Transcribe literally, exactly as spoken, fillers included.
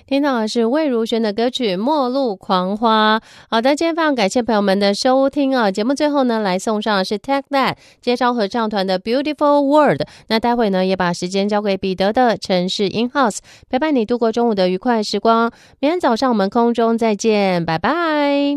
听到的是魏如萱的歌曲《末路狂花》。好的，今天非常感谢朋友们的收听啊！节目最后呢，来送上的是 Take That 接招合唱团的 Beautiful World。那待会呢，也把时间交给彼得的城市 In House， 陪伴你度过中午的愉快时光。明天早上我们空中再见，拜拜。